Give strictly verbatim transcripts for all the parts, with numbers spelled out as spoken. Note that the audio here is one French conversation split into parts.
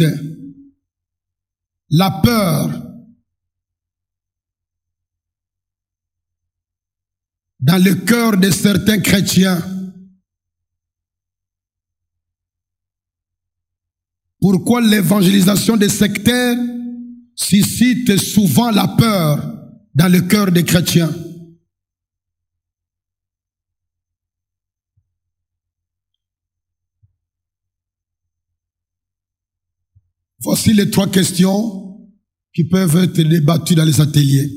suscite la peur dans le cœur de certains chrétiens. Pourquoi l'évangélisation des sectaires suscite souvent la peur dans le cœur des chrétiens? Voici les trois questions qui peuvent être débattues dans les ateliers.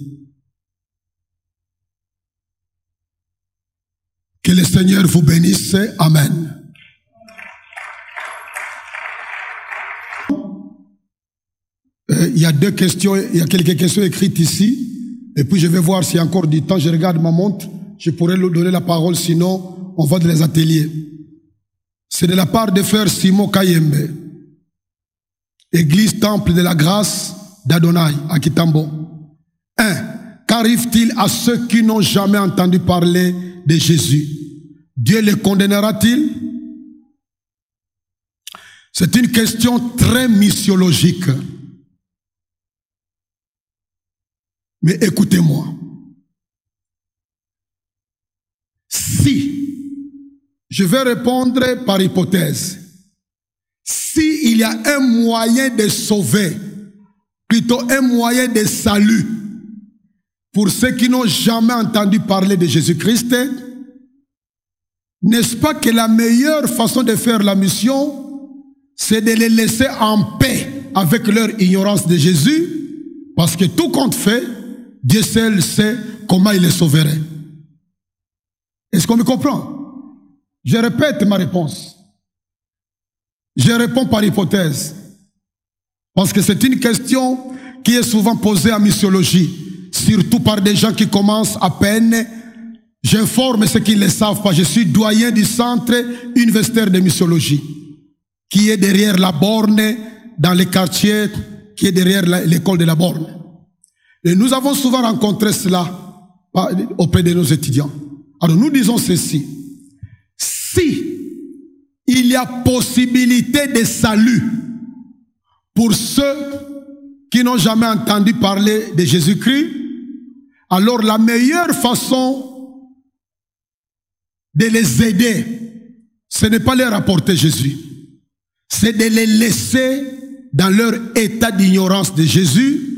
Que le Seigneur vous bénisse. Amen. Euh, il y a deux questions, il y a quelques questions écrites ici. Et puis je vais voir s'il y a encore du temps. Je regarde ma montre. Je pourrais lui donner la parole, sinon on va dans les ateliers. C'est de la part de frère Simon Kayembe. Église Temple de la Grâce d'Adonai, à Kitambo. un. Qu'arrive-t-il à ceux qui n'ont jamais entendu parler de Jésus? Dieu les condamnera-t-il? C'est une question très missiologique. Mais écoutez-moi. Si, je vais répondre par hypothèse. Si il y a un moyen de sauver, plutôt un moyen de salut, pour ceux qui n'ont jamais entendu parler de Jésus-Christ, n'est-ce pas que la meilleure façon de faire la mission, c'est de les laisser en paix avec leur ignorance de Jésus, parce que tout compte fait, Dieu seul sait comment il les sauverait. Est-ce qu'on me comprend? Je répète ma réponse. Je réponds par hypothèse. Parce que c'est une question qui est souvent posée en missiologie, surtout par des gens qui commencent à peine. J'informe ceux qui ne le savent pas. Je suis doyen du centre universitaire de missiologie, qui est derrière la borne, dans les quartiers, qui est derrière l'école de la borne. Et nous avons souvent rencontré cela auprès de nos étudiants. Alors nous disons ceci. Si il y a possibilité de salut pour ceux qui n'ont jamais entendu parler de Jésus-Christ, alors la meilleure façon de les aider, ce n'est pas leur apporter Jésus, c'est de les laisser dans leur état d'ignorance de Jésus